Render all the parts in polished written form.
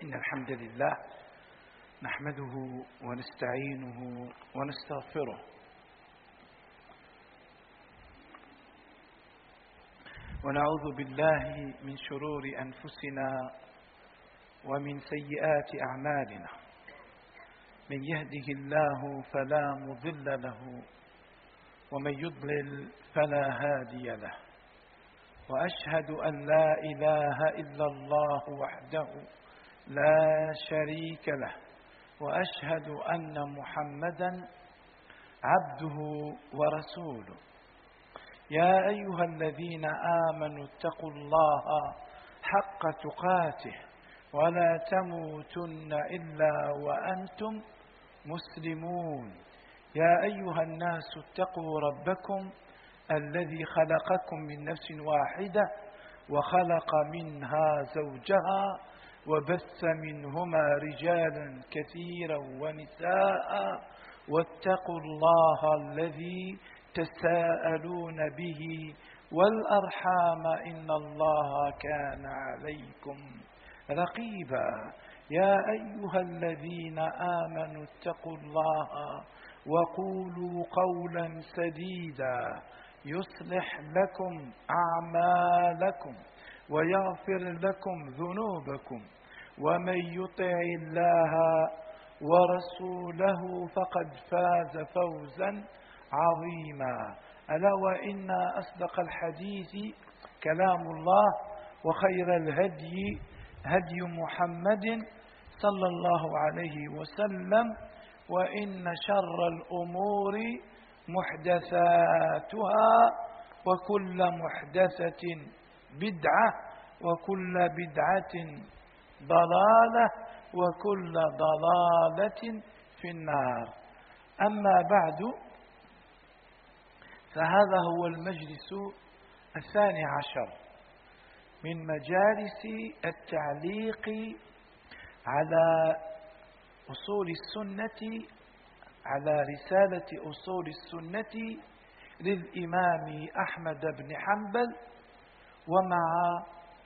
إن الحمد لله نحمده ونستعينه ونستغفره ونعوذ بالله من شرور أنفسنا ومن سيئات أعمالنا. من يهده الله فلا مضل له ومن يضلل فلا هادي له، وأشهد أن لا إله إلا الله وحده لا شريك له، وأشهد أن محمدا عبده ورسوله. يا أيها الذين آمنوا اتقوا الله حق تقاته ولا تموتن إلا وأنتم مسلمون. يا أيها الناس اتقوا ربكم الذي خلقكم من نفس واحدة وخلق منها زوجها وبث منهما رجالا كثيرا ونساء، واتقوا الله الذي تساءلون به والأرحام إن الله كان عليكم رقيبا. يا أيها الذين آمنوا اتقوا الله وقولوا قولا سديدا يصلح لكم أعمالكم ويغفر لكم ذنوبكم، ومن يطع الله ورسوله فقد فاز فوزا عظيما. ألا وإن أصدق الحديث كلام الله، وخير الهدي هدي محمد صلى الله عليه وسلم، وإن شر الأمور محدثاتها، وكل محدثة بدعة، وكل بدعة ضلالة، وكل ضلالة في النار. أما بعد، فهذا هو المجلس 12 من مجالس التعليق على أصول السنة، على رسالة أصول السنة للإمام أحمد بن حنبل، ومع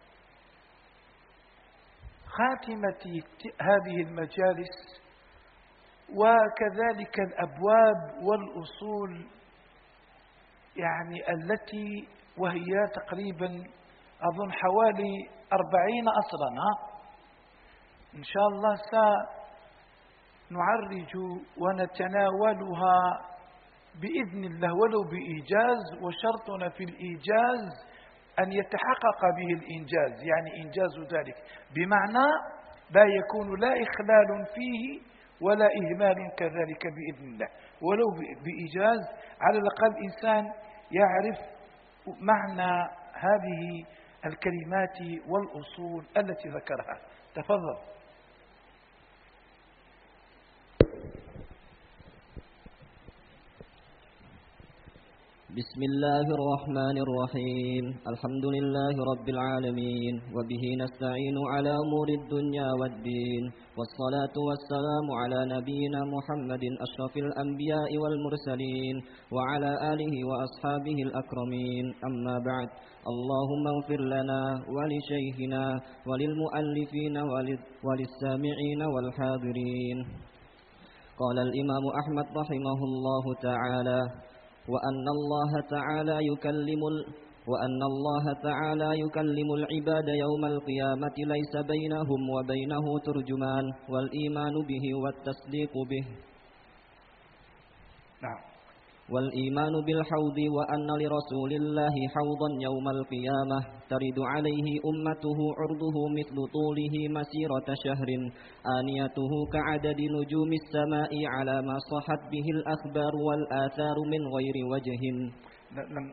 خاتمة هذه المجالس وكذلك الأبواب والأصول التي وهي تقريبا أظن حوالي 40 أصلا. إن شاء الله سنعرج ونتناولها بإذن الله ولو بإيجاز، وشرطنا في الإيجاز أن يتحقق به الإنجاز، يعني إنجاز ذلك بمعنى لا يكون لا إخلال فيه ولا إهمال كذلك بإذن الله، ولو بإيجاز على الأقل إنسان يعرف معنى هذه الكلمات والأصول التي ذكرها. تفضل. بسم الله الرحمن الرحيم. الحمد لله رب العالمين، وبه نستعين على أمور الدنيا والدين، والصلاة والسلام على نبينا محمد أشرف الأنبياء والمرسلين، وعلى آله وأصحابه الأكرمين. أما بعد، اللهم اغفر لنا ولشيخنا وللمؤلفين وللسامعين والحاضرين. قال الإمام أحمد رحمه الله تعالى: وأن الله تعالى يكلم العباد يوم القيامة ليس بينهم وبينه ترجمان، والإيمان به والتصديق به. نعم. والإيمان بالحوض، وأن لرسول الله حوضا يوم القيامة ترد عليه أمته عرضه مثل طوله مسيرة شهر، آنيته كعدد نجوم السماء على ما صحت به الأخبار والآثار من غير وجه.